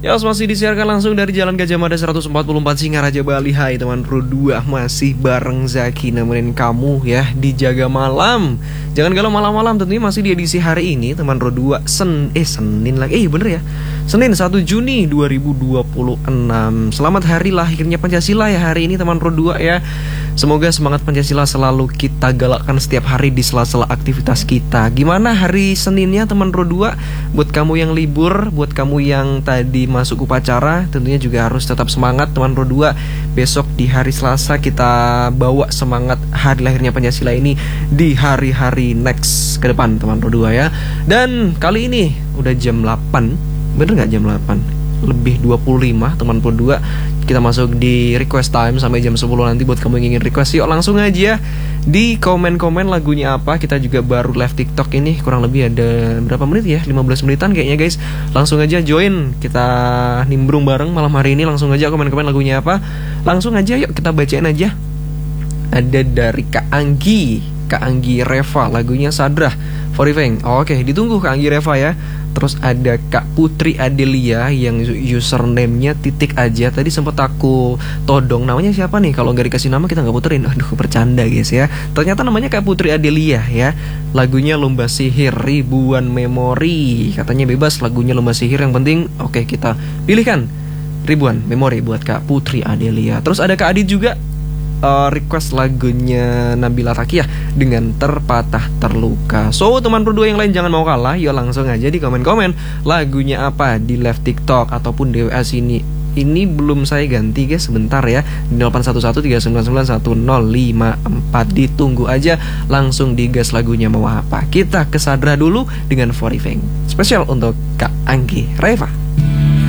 Ya, masih disiarkan langsung dari Jalan Gajah Mada 144 Singaraja, Bali. Hai teman Pro 2, masih bareng Zaki nemenin kamu ya di Jaga Malam. Jangan galau malam-malam, tentunya masih di edisi hari ini teman Pro 2 Senin lagi. Bener ya. Senin 1 Juni 2026. Selamat hari lahirnya Pancasila ya hari ini teman Pro 2 ya. Semoga semangat Pancasila selalu kita galakkan setiap hari di sela-sela aktivitas kita. Gimana hari Seninnya teman Pro 2? Buat kamu yang libur, buat kamu yang tadi masuk upacara, tentunya juga harus tetap semangat teman Pro 2. Besok di hari Selasa kita bawa semangat hari lahirnya Pancasila ini di hari-hari next ke depan teman Pro 2 ya. Dan kali ini udah jam 8. Bener gak jam 8? Lebih 25 teman Pro 2. Kita masuk di request time sampai jam 10 nanti buat kamu yang ingin request. Yuk langsung aja di komen-komen lagunya apa. Kita juga baru live TikTok ini kurang lebih ada berapa menit ya, 15 menitan kayaknya guys. Langsung aja join, kita nimbrung bareng malam hari ini. Langsung aja komen-komen lagunya apa. Langsung aja yuk kita bacain aja. Ada dari Kak Anggi Reva, lagunya Sadrah Forifeng. Oke, ditunggu Kak Anggi Reva ya. Terus ada Kak Putri Adelia yang username-nya titik aja. Tadi sempat aku todong namanya siapa nih. Kalau nggak dikasih nama kita nggak puterin. Aduh, bercanda guys ya. Ternyata namanya Kak Putri Adelia ya. Lagunya Lomba Sihir Ribuan Memori. Katanya bebas lagunya Lomba Sihir, yang penting oke kita pilihkan Ribuan Memori buat Kak Putri Adelia. Terus ada Kak Adit juga request lagunya Nabila Takiyah dengan Terpatah Terluka. So teman Pro 2 yang lain jangan mau kalah, yuk langsung aja di komen-komen lagunya apa di live TikTok ataupun di WA sini. Ini belum saya ganti guys, sebentar ya. Di 081139910554. Ditunggu aja, langsung digas lagunya mau apa. Kita ke Sadra dulu dengan Forifeng. Spesial untuk Kak Anggi Reva.